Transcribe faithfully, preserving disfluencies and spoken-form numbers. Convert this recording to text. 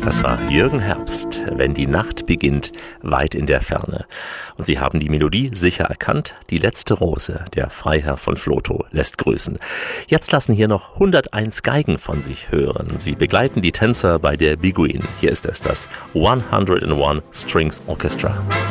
Das war Jürgen Herbst, wenn die Nacht beginnt, weit in der Ferne. Und Sie haben die Melodie sicher erkannt. Die letzte Rose, der Freiherr von Flotow, lässt grüßen. Jetzt lassen hier noch hunderteins Geigen von sich hören. Sie begleiten die Tänzer bei der Beguine. Hier ist es, das hundertundeins Strings Orchestra.